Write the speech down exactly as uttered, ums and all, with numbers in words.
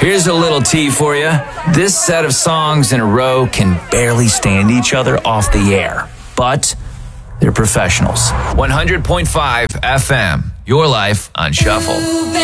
Here's a little tea for you. This set of songs in a row can barely stand each other off the air, but they're professionals. one hundred point five F M, your life on Shuffle.